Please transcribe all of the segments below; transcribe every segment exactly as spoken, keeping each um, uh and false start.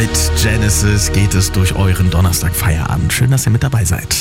Mit Genesis geht es durch euren Donnerstag-Feierabend. Schön, dass ihr mit dabei seid.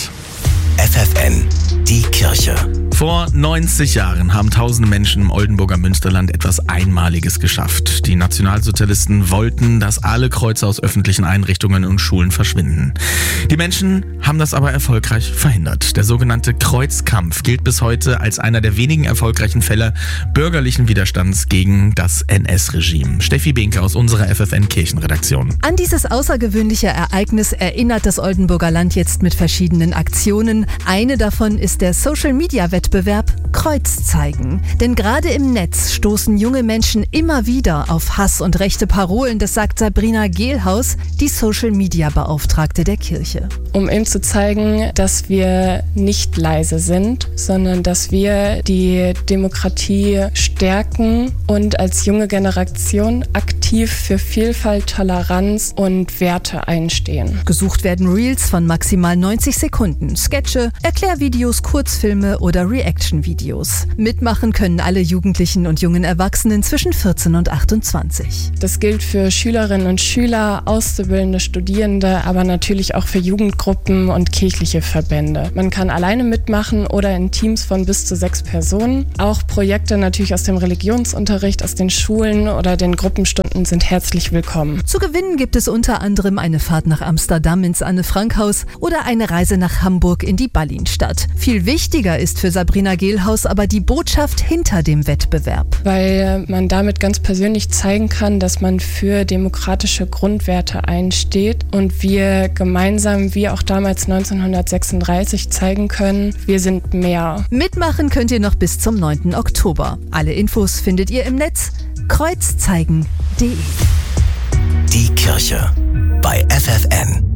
F F N, die Kirche. Vor neunzig Jahren haben tausende Menschen im Oldenburger Münsterland etwas Einmaliges geschafft. Die Nationalsozialisten wollten, dass alle Kreuze aus öffentlichen Einrichtungen und Schulen verschwinden. Die Menschen haben das aber erfolgreich verhindert. Der sogenannte Kreuzkampf gilt bis heute als einer der wenigen erfolgreichen Fälle bürgerlichen Widerstands gegen das N S-Regime. Steffi Behnke aus unserer F F N-Kirchenredaktion. An dieses außergewöhnliche Ereignis erinnert das Oldenburger Land jetzt mit verschiedenen Aktionen. Eine davon ist der Social-Media-Wettbewerb Kreuz zeigen. Denn gerade im Netz stoßen junge Menschen immer wieder auf Hass und rechte Parolen. Das sagt Sabrina Gehlhaus, die Social-Media-Beauftragte der Kirche. Um eben zu zeigen, dass wir nicht leise sind, sondern dass wir die Demokratie stärken und als junge Generation aktiv für Vielfalt, Toleranz und Werte einstehen. Gesucht werden Reels von maximal neunzig Sekunden, Sketche, Erklärvideos, Kurzfilme oder Reaction-Videos. Mitmachen können alle Jugendlichen und jungen Erwachsenen zwischen vierzehn und achtundzwanzig. Das gilt für Schülerinnen und Schüler, Auszubildende, Studierende, aber natürlich auch für Jugendgruppen und kirchliche Verbände. Man kann alleine mitmachen oder in Teams von bis zu sechs Personen. Auch Projekte natürlich aus dem Religionsunterricht, aus den Schulen oder den Gruppenstunden sind herzlich willkommen. Zu gewinnen gibt es unter anderem eine Fahrt nach Amsterdam ins Anne-Frank-Haus oder eine Reise nach Hamburg in die Ballinstadt. Viel wichtiger ist für Sabrina Gehlhaus aber die Botschaft hinter dem Wettbewerb. Weil man damit ganz persönlich zeigen kann, dass man für demokratische Grundwerte einsteht und wir gemeinsam, wie auch damals neunzehnhundertsechsunddreißig, zeigen können, wir sind mehr. Mitmachen könnt ihr noch bis zum neunten Oktober. Alle Infos findet ihr im Netz kreuzzeigen punkt de. Die Kirche bei F F N.